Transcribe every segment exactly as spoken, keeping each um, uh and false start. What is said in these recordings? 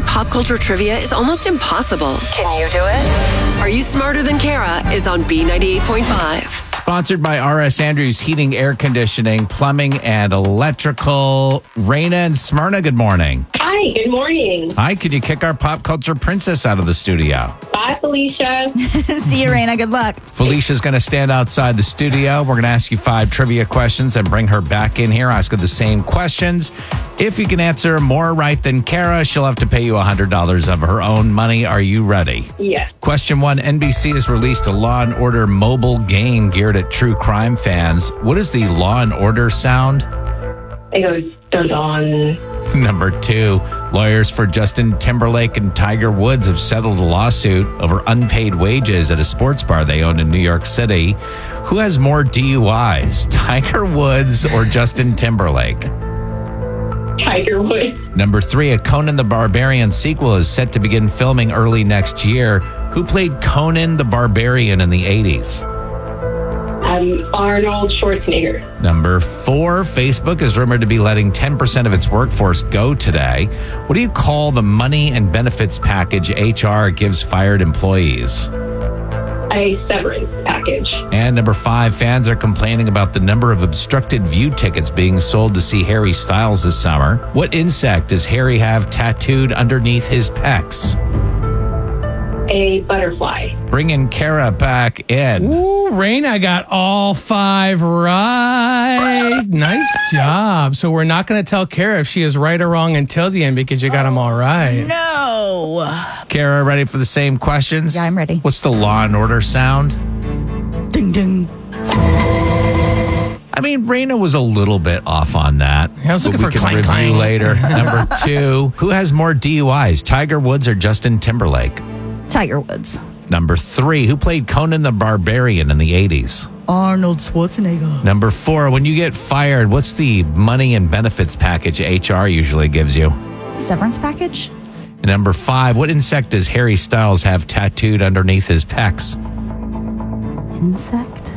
hard pop culture trivia is almost impossible. Can you do it? Are You Smarter Than Kara is on B ninety-eight point five. Sponsored by R S Andrews Heating, Air Conditioning, Plumbing, and Electrical. Raina and Smyrna, good morning. Hi, good morning. Hi, could you kick our pop culture princess out of the studio? Bye, Felicia. See you, Raina. Good luck. Felicia's going to stand outside the studio. We're going to ask you five trivia questions and bring her back in here, ask her the same questions. If you can answer more right than Kara, she'll have to pay you one hundred dollars of her own money. Are you ready? Yes. Question one, N B C has released a Law and Order mobile game geared at true crime fans. What is the Law and Order sound? It goes dun-dun. Number two, lawyers for Justin Timberlake and Tiger Woods have settled a lawsuit over unpaid wages at a sports bar they own in New York City. Who has more D U Is, Tiger Woods or Justin Timberlake? Tiger Woods. Number three, a Conan the Barbarian sequel is set to begin filming early next year. Who played Conan the Barbarian in the eighties? Um, Arnold Schwarzenegger. Number four, Facebook is rumored to be letting ten percent of its workforce go today. What do you call the money and benefits package H R gives fired employees? A severance package. And number five, fans are complaining about the number of obstructed view tickets being sold to see Harry Styles this summer. What insect does Harry have tattooed underneath his pecs? A butterfly. Bringing Kara back in. Ooh, Raina got all five right. Nice job. So we're not going to tell Kara if she is right or wrong until the end because you got them all right. No. Kara, ready for the same questions? Yeah, I'm ready. What's the Law and Order sound? Ding, ding. I mean, Raina was a little bit off on that. I was looking but we for can clang, review clang. later. Number two, who has more D U Is, Tiger Woods or Justin Timberlake? Tiger Woods. Number three, who played Conan the Barbarian in the eighties? Arnold Schwarzenegger. Number four, when you get fired, what's the money and benefits package H R usually gives you? Severance package. And number five, what insect does Harry Styles have tattooed underneath his pecs? Insect.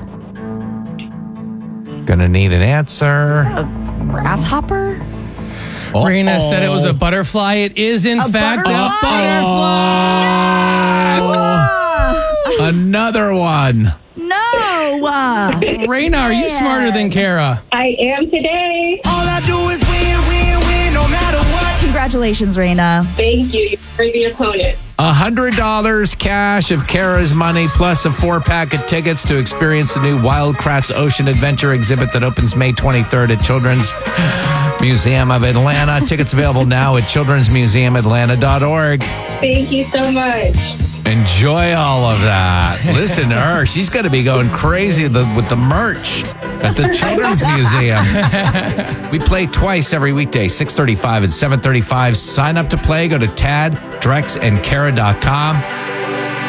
Gonna need an answer. Grasshopper. Raina said it was a butterfly. It is, in A fact, butterfly? a butterfly. Ah, Another one. no. Uh, Raina, are you smarter than Kara? I am today. All I do is win, win, win, no matter what. Congratulations, Raina. Thank you. You're a worthy opponent. one hundred dollars cash of Kara's money plus a four-pack of tickets to experience the new Wild Kratts Ocean Adventure exhibit that opens May twenty-third at Children's Museum of Atlanta. Tickets available now at children's museum atlanta dot org. Thank you so much. Enjoy all of that. Listen to her. She's going to be going crazy the, with the merch at the Children's Museum. We play twice every weekday, six thirty-five and seven thirty-five. Sign up to play. Go to tad drex and kara dot com.